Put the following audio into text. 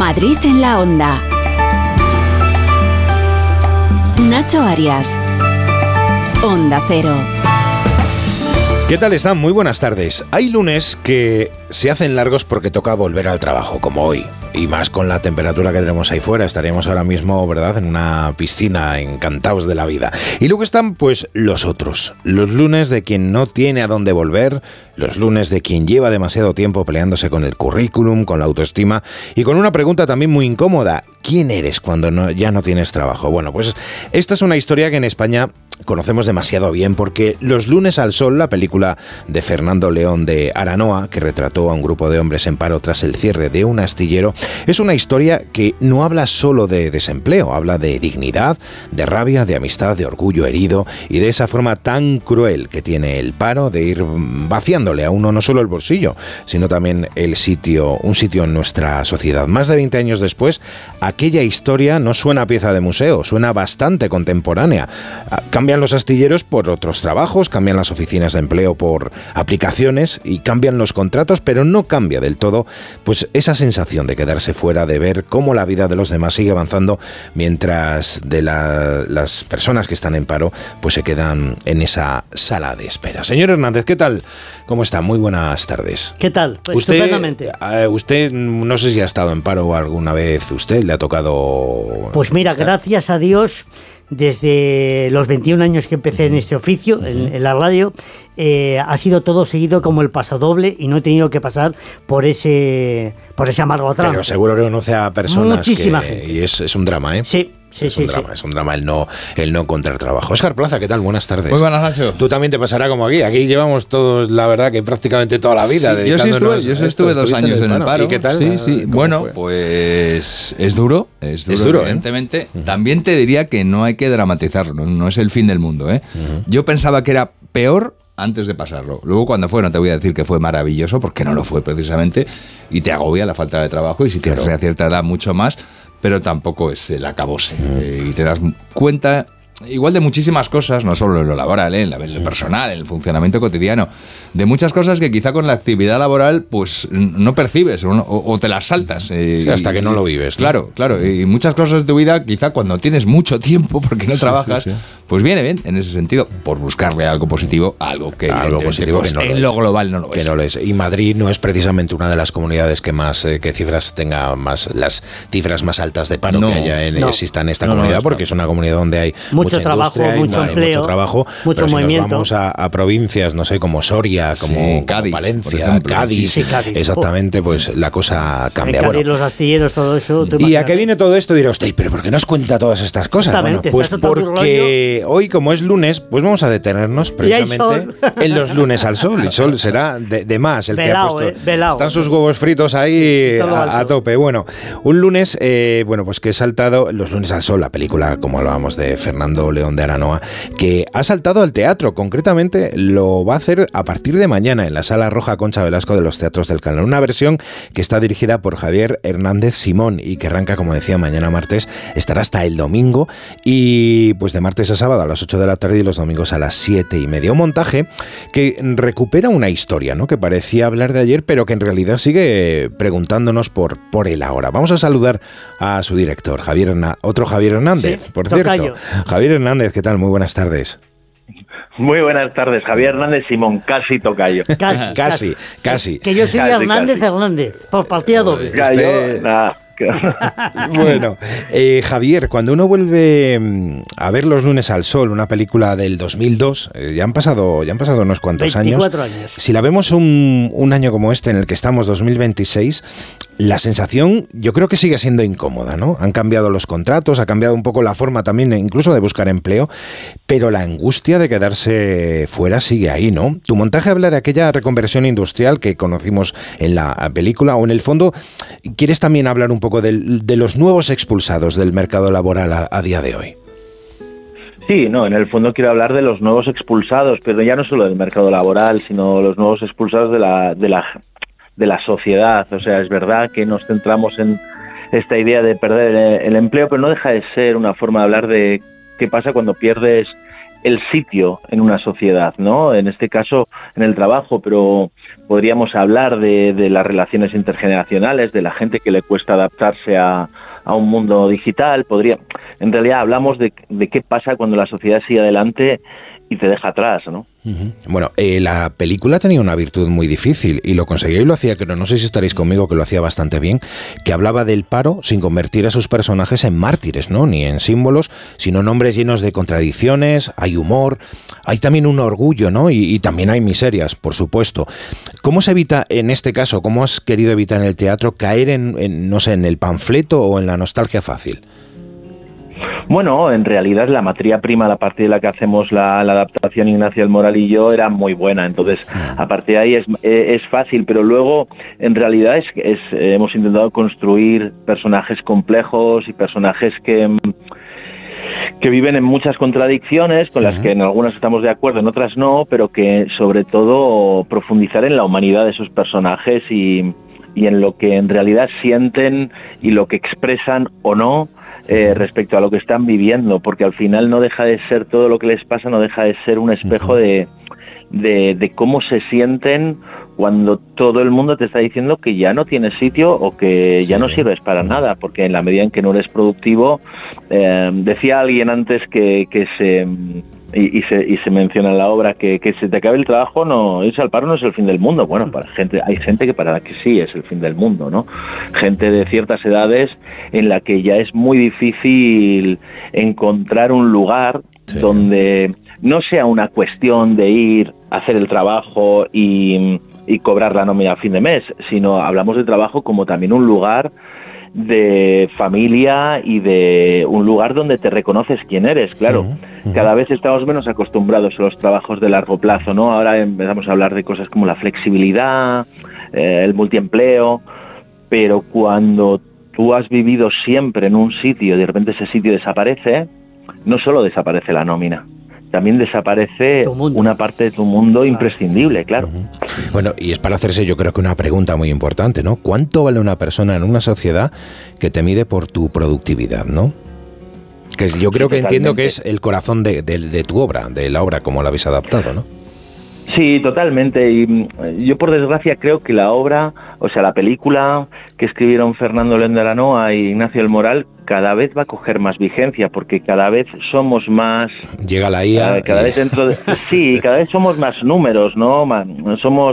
Madrid en la Onda. Nacho Arias. Onda Cero. ¿Qué tal están? Muy buenas tardes. Hay lunes que se hacen largos porque toca volver al trabajo, como hoy. Y más con la temperatura que tenemos ahí fuera, estaríamos ahora mismo, ¿verdad?, en una piscina, encantados de la vida. Y luego están, pues, los otros. Los lunes de quien no tiene a dónde volver, los lunes de quien lleva demasiado tiempo peleándose con el currículum, con la autoestima y con una pregunta también muy incómoda. ¿Quién eres cuando ya no tienes trabajo? Bueno, pues esta es una historia que en España conocemos demasiado bien porque Los lunes al sol, la película de Fernando León de Aranoa, que retrató a un grupo de hombres en paro tras el cierre de un astillero, es una historia que no habla solo de desempleo, habla de dignidad, de rabia, de amistad, de orgullo herido y de esa forma tan cruel que tiene el paro de ir vaciándole a uno no solo el bolsillo, sino también un sitio en nuestra sociedad. Más de 20 años después, aquella historia no suena a pieza de museo, suena bastante contemporánea. Cambian los astilleros por otros trabajos, cambian las oficinas de empleo por aplicaciones y cambian los contratos, pero no cambia del todo pues esa sensación de quedarse fuera, de ver cómo la vida de los demás sigue avanzando mientras las personas que están en paro pues se quedan en esa sala de espera. Señor Hernández, ¿qué tal? ¿Cómo está? Muy buenas tardes. ¿Qué tal? Pues estupendamente. Usted no sé si ha estado en paro alguna vez, ¿usted le ha tocado? Pues mira, gracias a Dios, desde los 21 años que empecé en este oficio, en la radio, ha sido todo seguido como el pasodoble y no he tenido que pasar por ese amargo tramo. Pero seguro que conoce a personas. Muchísima gente. Y es un drama, ¿eh? Sí. Es un drama el no encontrar trabajo. Óscar Plaza, ¿qué tal? Buenas tardes. Muy buenas, Nacho. Tú también te pasará como aquí. Aquí llevamos todos, la verdad, que prácticamente toda la vida. Sí, yo sí estuve 2 años en el paro. ¿Y qué tal? Sí. Bueno, pues es duro, evidentemente. También te diría que no hay que dramatizarlo, no es el fin del mundo, ¿eh? Yo pensaba que era peor antes de pasarlo. Luego cuando fue, no te voy a decir que fue maravilloso, porque no lo fue precisamente, y te agobia la falta de trabajo, y si tienes a cierta edad mucho más, pero tampoco es el acabose. Y te das cuenta igual de muchísimas cosas, no solo en lo laboral, en lo personal, en el funcionamiento cotidiano, de muchas cosas que quizá con la actividad laboral pues no percibes o te las saltas. Sí, hasta que no lo vives. Claro, y muchas cosas de tu vida quizá cuando tienes mucho tiempo porque no trabajas, pues viene bien en ese sentido, por buscarle algo positivo, algo positivo pues, que no en lo global no lo es. Que no lo es. Y Madrid no es precisamente una de las comunidades que más cifras tenga más, las cifras más altas de paro que exista en esta comunidad, porque es una comunidad donde hay mucho trabajo, mucho empleo, mucho trabajo, mucho pero movimiento. Si nos vamos a provincias, no sé, como Soria, como Cádiz, Valencia, Cádiz, exactamente, pues la cosa cambia. Cádiz, los astilleros, todo eso. ¿Y a qué viene todo esto? Dirá usted, pero ¿por qué nos cuenta todas estas cosas? Bueno, pues porque hoy, como es lunes, pues vamos a detenernos precisamente en los lunes al sol. El sol será de más el velao, que ha puesto. Velao. Están sus huevos fritos ahí a tope. Bueno, un lunes, pues que he saltado Los lunes al sol, la película, como hablábamos, de Fernando León de Aranoa, que ha saltado al teatro. Concretamente lo va a hacer a partir de mañana en la Sala Roja Concha Velasco de los Teatros del Canal. Una versión que está dirigida por Javier Hernández Simón y que arranca, como decía, mañana martes, estará hasta el domingo, y pues de martes a sábado a las 8 de la tarde y los domingos a las 7:30. Un montaje que recupera una historia, ¿no?, que parecía hablar de ayer, pero que en realidad sigue preguntándonos por el ahora. Vamos a saludar a su director, otro Javier Hernández, por cierto. Tocayo. Javier Hernández, ¿qué tal? Muy buenas tardes. Muy buenas tardes, Javier Hernández Simón, casi tocayo. Casi. Que yo soy Hernández, por partida doble. Bueno, Javier, cuando uno vuelve a ver Los lunes al sol, una película del 2002, ya han pasado unos cuantos 24 años. Si la vemos un año como este en el que estamos, 2026, la sensación yo creo que sigue siendo incómoda, ¿no? Han cambiado los contratos, ha cambiado un poco la forma también incluso de buscar empleo, pero la angustia de quedarse fuera sigue ahí, ¿no? Tu montaje habla de aquella reconversión industrial que conocimos en la película, o en el fondo quieres también hablar un poco de los nuevos expulsados del mercado laboral a día de hoy. Sí, no, en el fondo quiero hablar de los nuevos expulsados, pero ya no solo del mercado laboral, sino los nuevos expulsados de la sociedad. O sea, es verdad que nos centramos en esta idea de perder el empleo, pero no deja de ser una forma de hablar de qué pasa cuando pierdes el sitio en una sociedad, ¿no? En este caso, en el trabajo, pero podríamos hablar de las relaciones intergeneracionales, de la gente que le cuesta adaptarse a un mundo digital. En realidad hablamos de qué pasa cuando la sociedad sigue adelante y te deja atrás, ¿no? Bueno, la película tenía una virtud muy difícil y lo conseguía y lo hacía, pero no sé si estaréis conmigo, que lo hacía bastante bien, que hablaba del paro sin convertir a sus personajes en mártires, ¿no? Ni en símbolos, sino en hombres llenos de contradicciones, hay humor, hay también un orgullo, ¿no? Y también hay miserias, por supuesto. ¿Cómo se evita en este caso, cómo has querido evitar en el teatro caer no sé, en el panfleto o en la nostalgia fácil? Bueno, en realidad la materia prima a partir de la que hacemos la adaptación Ignacio del Moral y yo era muy buena, entonces a partir de ahí es fácil, pero luego en realidad hemos intentado construir personajes complejos y personajes que viven en muchas contradicciones, con las que en algunas estamos de acuerdo, en otras no, pero que sobre todo profundizar en la humanidad de esos personajes y en lo que en realidad sienten y lo que expresan o no respecto a lo que están viviendo, porque al final no deja de ser, todo lo que les pasa no deja de ser un espejo de cómo se sienten cuando todo el mundo te está diciendo que ya no tienes sitio o que ya no sirves para nada, porque en la medida en que no eres productivo, decía alguien antes que se menciona en la obra que se te acabe el trabajo, no, irse al paro no es el fin del mundo. Bueno, hay gente que para la que sí es el fin del mundo, ¿no? Gente de ciertas edades en la que ya es muy difícil encontrar un lugar donde no sea una cuestión de ir a hacer el trabajo y cobrar la nómina a fin de mes, sino hablamos de trabajo como también un lugar de familia y de un lugar donde te reconoces quién eres. Claro, cada vez estamos menos acostumbrados a los trabajos de largo plazo, ¿no? Ahora empezamos a hablar de cosas como la flexibilidad, el multiempleo, pero cuando tú has vivido siempre en un sitio y de repente ese sitio desaparece, no solo desaparece la nómina, también desaparece una parte de tu mundo imprescindible, claro. Bueno, y es para hacerse, yo creo que una pregunta muy importante, ¿no? ¿Cuánto vale una persona en una sociedad que te mide por tu productividad, ¿no? Que yo creo que entiendo que es el corazón de tu obra, de la obra como la habéis adaptado, ¿no? Sí, totalmente. Y yo, por desgracia, creo que la obra, o sea, la película que escribieron Fernando León de Aranoa y Ignacio del Moral, cada vez va a coger más vigencia, porque cada vez somos más... Llega la IA. Cada vez dentro de... Sí, cada vez somos más números, ¿no?